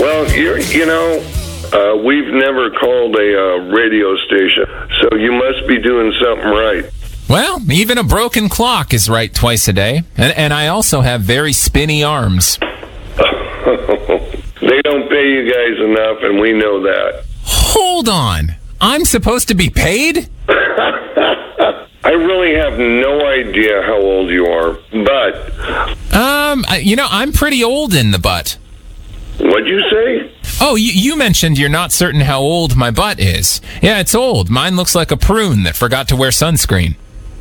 Well, we've never called a radio station, so you must be doing something right. Well, even a broken clock is right twice a day. And I also have very spinny arms. They don't pay you guys enough, and we know that. Hold on. I'm supposed to be paid? I really have no idea how old you are, but... I'm pretty old in the butt. What'd you say? Oh, you mentioned you're not certain how old my butt is. Yeah, it's old. Mine looks like a prune that forgot to wear sunscreen.